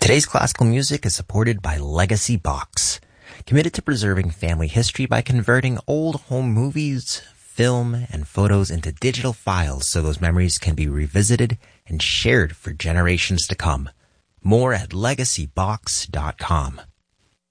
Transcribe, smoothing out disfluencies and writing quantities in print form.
Today's classical music is supported by Legacy Box, committed to preserving family history by converting old home movies, film, and photos into digital files so those memories can be revisited and shared for generations to come. More at legacybox.com.